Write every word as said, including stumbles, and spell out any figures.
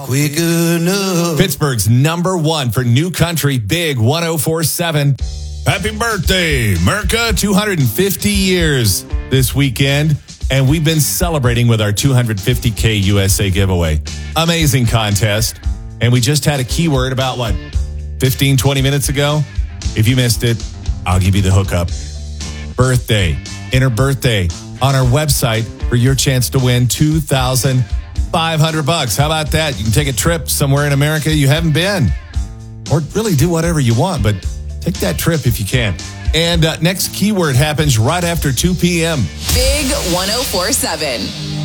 quick enough. Pittsburgh's number one for new country, Big one oh four point seven. Happy birthday, America. two hundred fifty years this weekend. And we've been celebrating with our two hundred fifty K U S A giveaway. Amazing contest. And we just had a keyword about, what, fifteen, twenty minutes ago? If you missed it, I'll give you the hookup. Birthday. Enter birthday on our website for your chance to win two thousand five hundred bucks. How about that? You can take a trip somewhere in America you haven't been. Or really do whatever you want, but take that trip if you can. And uh, next keyword happens right after two p.m. Big one oh four point seven.